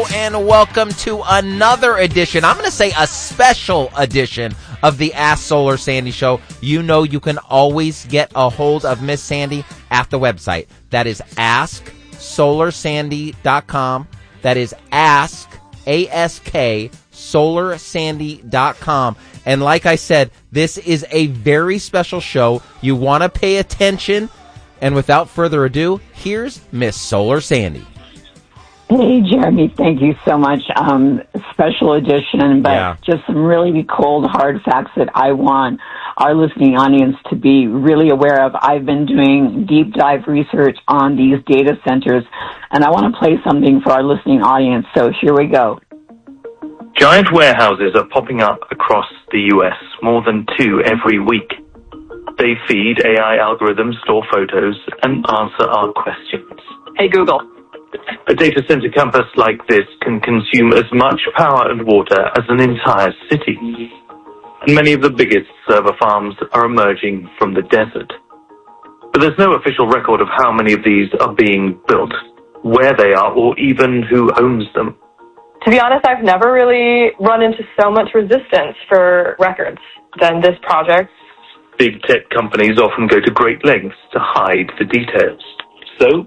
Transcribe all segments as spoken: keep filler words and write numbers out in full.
Hello and welcome to another edition, I'm going to say a special edition of the Ask Solar Sandy Show. You know you can always get a hold of Miss Sandy at the website. That is ask solar sandy dot com. That is ask, A S K, solar sandy dot com. And like I said, this is a very special show. You want to pay attention. And without further ado, here's Miss Solar Sandy. Hey, Jeremy, thank you so much. Um, special edition, but yeah. just some really cold, hard facts that I want our listening audience to be really aware of. I've been doing deep dive research on these data centers, and I want to play something for our listening audience, so here we go. Giant warehouses are popping up across the U S, more than two every week. They feed A I algorithms, store photos, and answer our questions. Hey, Google. A data center campus like this can consume as much power and water as an entire city. And many of the biggest server farms are emerging from the desert. But there's no official record of how many of these are being built, where they are, or even who owns them. To be honest, I've never really run into so much resistance for records than this project. Big tech companies often go to great lengths to hide the details. So,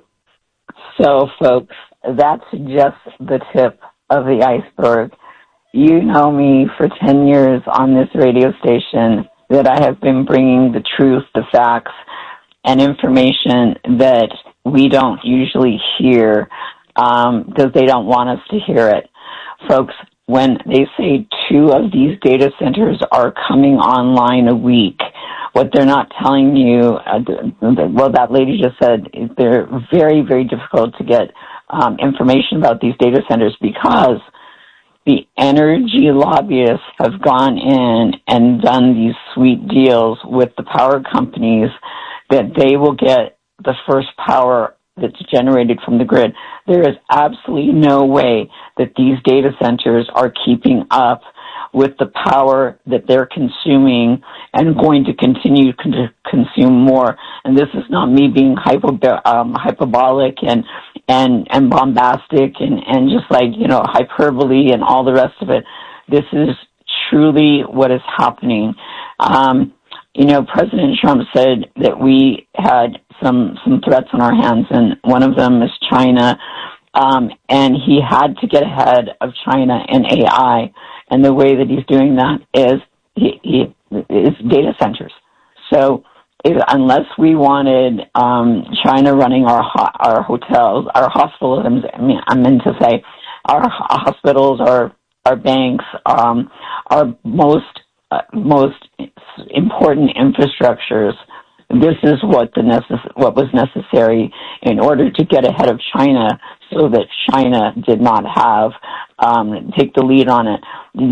So, folks, that's just the tip of the iceberg. You know me for ten years on this radio station that I have been bringing the truth, the facts, and information that we don't usually hear um, because they don't want us to hear it. Folks, when they say two of these data centers are coming online a week, what they're not telling you, uh, well, that lady just said, they're very, very difficult to get um, information about these data centers because the energy lobbyists have gone in and done these sweet deals with the power companies that they will get the first power that's generated from the grid. There is absolutely no way that these data centers are keeping up with the power that they're consuming and going to continue to consume more. And this is not me being hypo, um, hyperbolic and, and, and bombastic and, and just like, you know, hyperbole and all the rest of it. This is truly what is happening. Um, you know, President Trump said that we had some, some threats on our hands, and one of them is China. Um, and he had to get ahead of China in A I. And the way that he's doing that is he, he is data centers. So if, unless we wanted um, China running our ho- our hotels, our hospitals, I mean, I meant to say our hospitals, our our banks, um, our most uh, most important infrastructures. This is what the necess- what was necessary in order to get ahead of China, so that China did not have um, take the lead on it.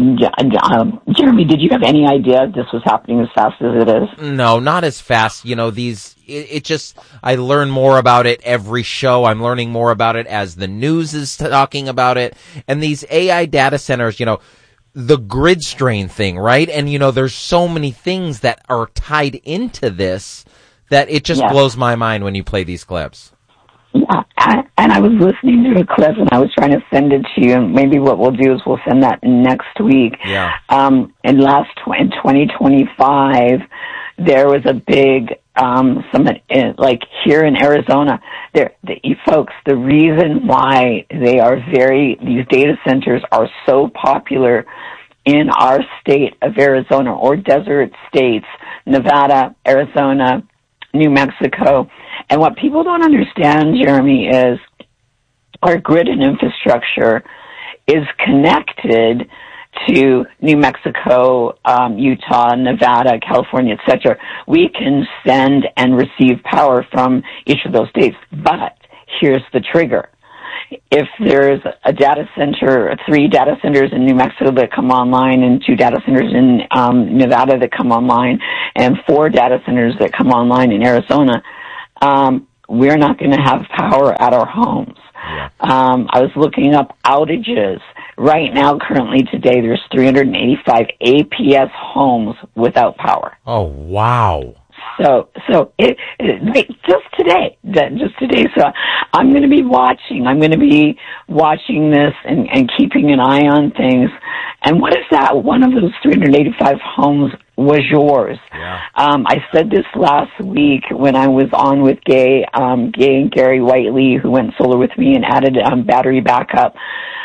Um, Jeremy, did you have any idea this was happening as fast as it is? No, not as fast. You know, these, it, it just, I learn more about it every show. I'm learning more about it as the news is talking about it. And these A I data centers, you know, the grid strain thing, right? And, you know, there's so many things that are tied into this that it just yes. blows my mind when you play these clips. Yeah, and I was listening to a clip, and I was trying to send it to you, and maybe what we'll do is we'll send that next week. Yeah. Um, in last in twenty twenty-five, there was a big um, summit, in, like here in Arizona. There, the, you folks, the reason why they are very these data centers are so popular in our state of Arizona or desert states, Nevada, Arizona, New Mexico. And what people don't understand, Jeremy, is our grid and infrastructure is connected to New Mexico, um, Utah, Nevada, California, et cetera. We can send and receive power from each of those states. But here's the trigger. If there's a data center, three data centers in New Mexico that come online and two data centers in um, Nevada that come online and four data centers that come online in Arizona, um, we're not going to have power at our homes. Yeah. Um, I was looking up outages. Right now, currently today, there's three hundred eighty-five A P S homes without power. Oh, wow. So, so it, it like just today, just today. So I'm going to be watching. I'm going to be watching this and, and keeping an eye on things. And what if that one of those three hundred eighty-five homes was yours? Yeah. Um, I said this last week when I was on with Gay, um, Gay and Gary Whiteley, who went solar with me and added um, battery backup.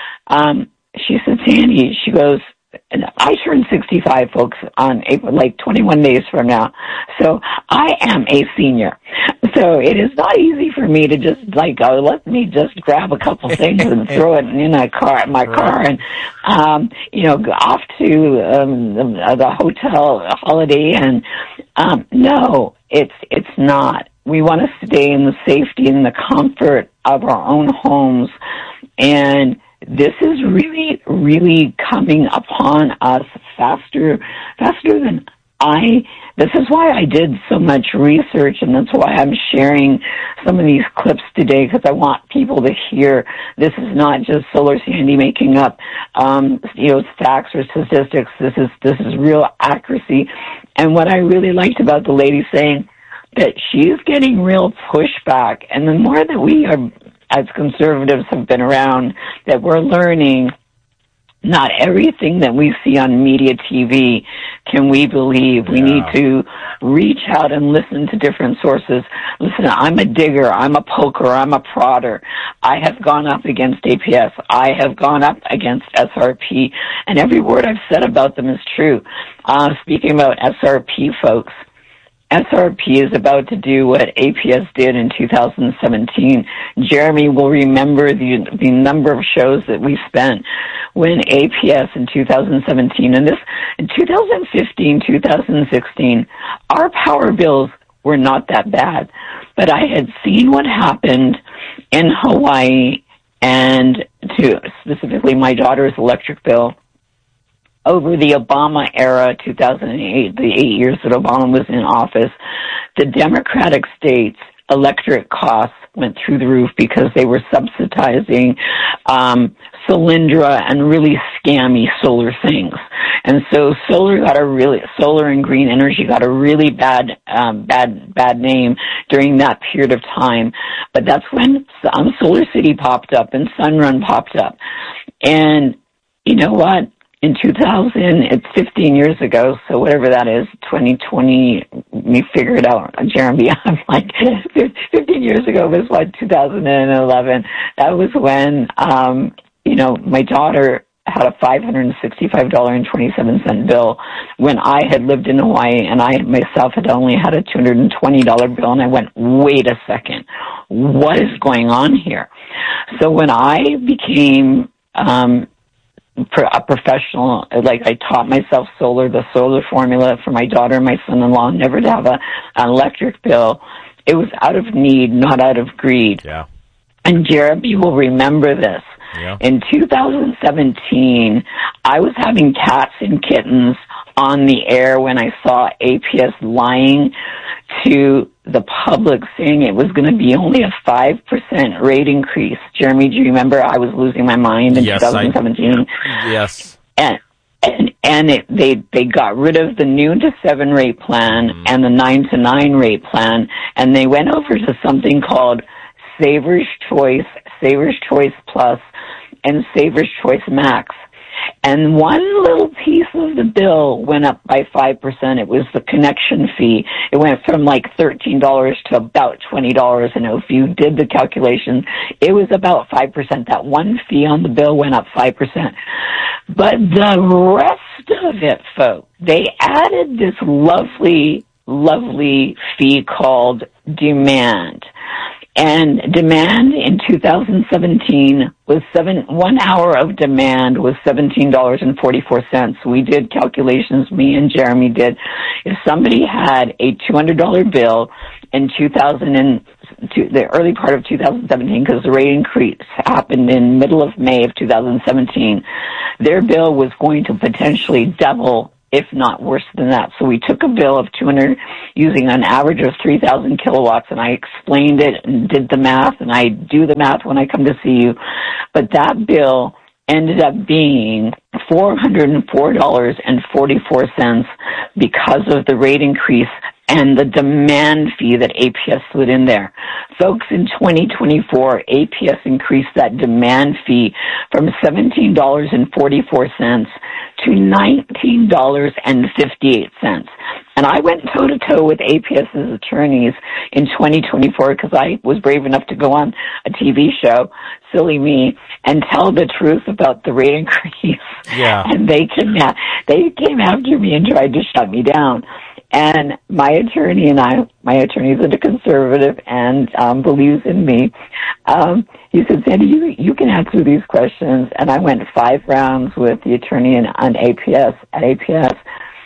Um, she said, Sandy, she goes, I turn sixty-five, folks, on April, like twenty-one days from now. So I am a senior. So it is not easy for me to just like, oh, let me just grab a couple things and throw it in a car, my car, and um, you know, go off to um, the, the hotel holiday. And um, no, it's it's not. We want to stay in the safety and the comfort of our own homes, and this is really, really coming upon us faster, faster than I, this is why I did so much research, and that's why I'm sharing some of these clips today, because I want people to hear this is not just Solar Sandy making up, um, you know, facts or statistics. This is, this is real accuracy. And what I really liked about the lady saying that she's getting real pushback, and the more that we are, as conservatives have been around, that we're learning not everything that we see on media T V can we believe. Yeah. We need to reach out and listen to different sources. Listen, I'm a digger, I'm a poker, I'm a prodder. I have gone up against A P S. I have gone up against S R P, and every word I've said about them is true. Uh, speaking about S R P, folks, S R P is about to do what A P S did in two thousand seventeen. Jeremy will remember the the number of shows that we spent when A P S in two thousand seventeen, and this in two thousand fifteen, two thousand sixteen, our power bills were not that bad. But I had seen what happened in Hawaii, and to specifically my daughter's electric bill over the Obama era, two thousand eight, the eight years that Obama was in office. The Democratic states' electric costs went through the roof because they were subsidizing um, Solyndra and really scammy solar things. And so solar got a really, solar and green energy got a really bad, um, bad, bad name during that period of time. But that's when um, Solar City popped up and Sunrun popped up. And you know what? In two thousand, it's fifteen years ago, so whatever that is, twenty twenty, me figure it out, Jeremy. I'm like, fifteen years ago was what, two thousand eleven. That was when, um, you know, my daughter had a five hundred sixty-five dollars and twenty-seven cents bill when I had lived in Hawaii, and I myself had only had a two hundred twenty dollars bill, and I went, wait a second, what is going on here? So when I became, um, a professional, like I taught myself solar, the solar formula for my daughter and my son-in-law, never to have a, an electric bill. It was out of need, not out of greed. Yeah. And Jeremy will remember this. Yeah. In two thousand seventeen, I was having cats and kittens on the air when I saw A P S lying to the public, saying it was going to be only a five percent rate increase. Jeremy, do you remember I was losing my mind in yes, twenty seventeen? I, yes. And and, and it, they they got rid of the noon to seven rate plan mm. and the nine to nine rate plan, and they went over to something called Saver's Choice, Saver's Choice Plus, and Saver's Choice Max. And one little piece of the bill went up by five percent. It was the connection fee. It went from like thirteen dollars to about twenty dollars. And if you did the calculation, it was about five percent. That one fee on the bill went up five percent. But the rest of it, folks, they added this lovely, lovely fee called demand. And demand in two thousand seventeen was seven, one hour of demand was seventeen dollars and forty-four cents. We did calculations, me and Jeremy did. If somebody had a two hundred dollars bill in two thousand and two, the early part of two thousand seventeen, because the rate increase happened in middle of May of two thousand seventeen, their bill was going to potentially double, if not worse than that. So we took a bill of two hundred using an average of three thousand kilowatts, and I explained it and did the math, and I do the math when I come to see you. But that bill ended up being four hundred four dollars and forty-four cents because of the rate increase and the demand fee that A P S slid in there. Folks, in twenty twenty-four, A P S increased that demand fee from seventeen dollars and forty-four cents to nineteen dollars and fifty-eight cents. And I went toe-to-toe with A P S's attorneys in twenty twenty-four because I was brave enough to go on a T V show, silly me, and tell the truth about the rate increase. Yeah. And they came, they came after me and tried to shut me down. And my attorney and I, my attorney's a conservative and um, believes in me. Um, he said, Sandy, you, you can answer these questions. And I went five rounds with the attorney and, on A P S, at A P S.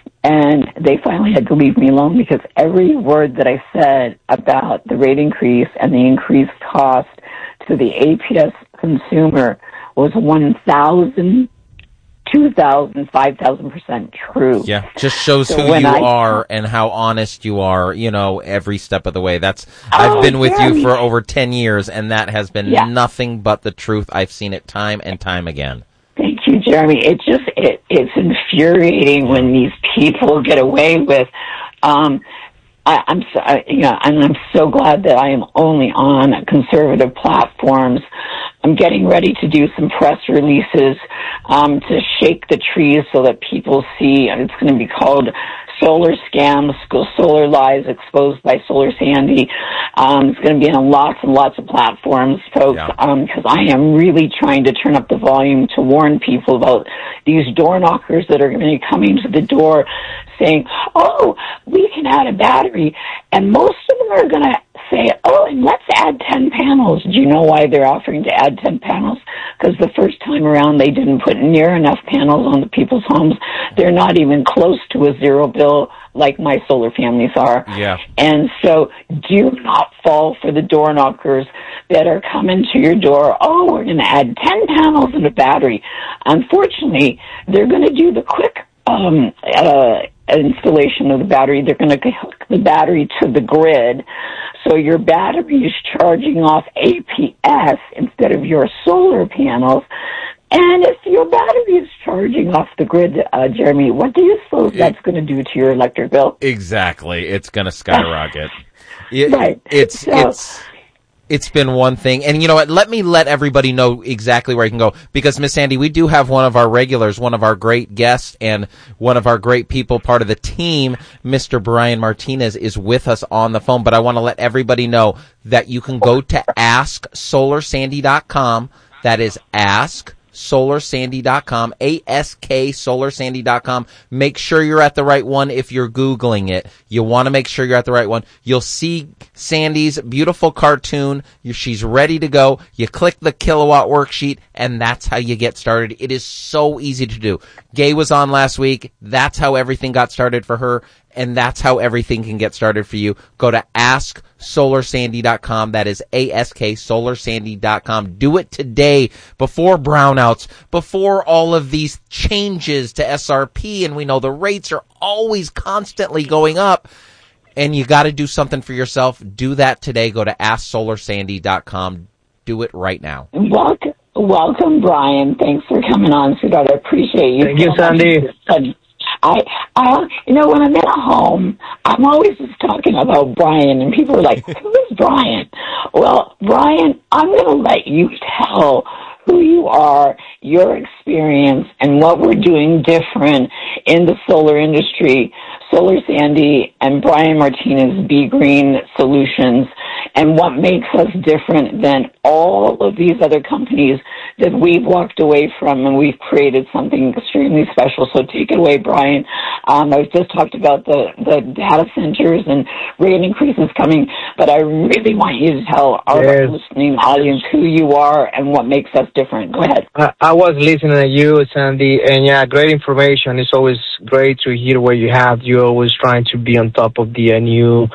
And they finally had to leave me alone because every word that I said about the rate increase and the increased cost to the A P S consumer was one thousand, two thousand, five thousand percent true. Yeah, just shows so who you I, are and how honest you are, you know, every step of the way. That's oh, I've been with yeah, you for over ten years, and that has been yeah. nothing but the truth. I've seen it time and time again. Thank you, Jeremy. It just, it, it's infuriating when these people get away with, um, I, I'm so, I, you know, and I'm so glad that I am only on conservative platforms. I'm getting ready to do some press releases, um, to shake the trees so that people see, it's going to be called Solar Scams, Solar Lies Exposed by Solar Sandy. Um, it's going to be on lots and lots of platforms, folks, yeah. um, because I am really trying to turn up the volume to warn people about these door knockers that are going to be coming to the door saying, oh, we can add a battery. And most of them are going to say, oh, and let's add ten panels. Do you know why they're offering to add ten panels? Because the first time around they didn't put near enough panels on the people's homes. They're not even close to a zero bill like my solar families are. Yeah. And so do not fall for the door knockers that are coming to your door. Oh, we're going to add ten panels and a battery. Unfortunately, they're going to do the quick um, uh, installation of the battery. They're going to hook the battery to the grid. So your battery is charging off A P S instead of your solar panels. And if your battery is charging off the grid, uh, Jeremy, what do you suppose it, that's going to do to your electric bill? Exactly. It's going to skyrocket. it, right. It's, so, it's, it's been one thing. And you know what? Let me let everybody know exactly where you can go. Because, Miss Sandy, we do have one of our regulars, one of our great guests, and one of our great people, part of the team, Mister Brian Martinez, is with us on the phone. But I want to let everybody know that you can go to ask solar sandy dot com. That is ask solar sandy dot com, A S K solar sandy dot com. Make sure you're at the right one if you're Googling it. You want to make sure you're at the right one. You'll see Sandy's beautiful cartoon. She's ready to go. You click the kilowatt worksheet, and that's how you get started. It is so easy to do. Gay was on last week. That's how everything got started for her, and that's how everything can get started for you. Go to ask solar sandy dot com. That is A S K solar sandy dot com. Do it today before brownouts, before all of these changes to S R P, and we know the rates are always constantly going up, and you got to do something for yourself. Do that today. Go to ask solar sandy dot com. Do it right now. Welcome, welcome, Brian. Thanks for coming on, sweetheart. I appreciate you. Thank you, Sandy. I, I, you know, when I'm at home, I'm always just talking about Brian, and people are like, who is Brian? Well, Brian, I'm going to let you tell who you are, your experience, and what we're doing different in the solar industry. Solar Sandy and Brian Martinez, Be Green Solutions, and what makes us different than all of these other companies that we've walked away from, and we've created something extremely special. So take it away, Brian. Um, I've just talked about the, the data centers and rate increases coming, but I really want you to tell our yes. listening audience who you are and what makes us different. Go ahead. I, I was listening to you, Sandy, and yeah, great information. It's always great to hear what you have. You're always trying to be on top of the uh, new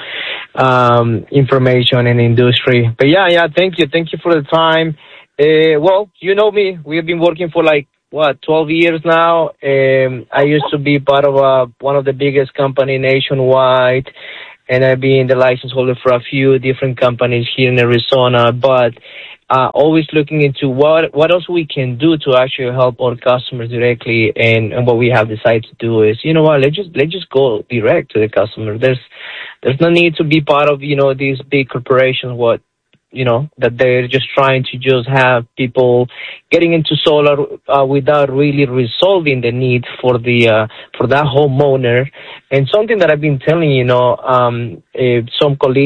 um, information in the industry. But yeah, yeah, thank you. Thank you for the time. Uh, well, you know me. We have been working for like, what, twelve years now. Um, I used to be part of uh, one of the biggest companies nationwide, and I've been the license holder for a few different companies here in Arizona, but uh, always looking into what what else we can do to actually help our customers directly. And, and what we have decided to do is, you know what, let's just let's just go direct to the customer. There's there's no need to be part of, you know, these big corporations, what, you know, that they're just trying to just have people getting into solar uh, without really resolving the need for the uh, for that homeowner. And something that I've been telling, you know, um, uh, some colleagues